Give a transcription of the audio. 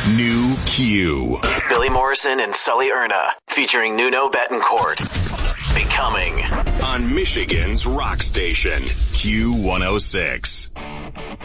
New Q. Billy Morrison and Sully Erna, featuring Nuno Betancourt. Becoming. On Michigan's rock station, Q106.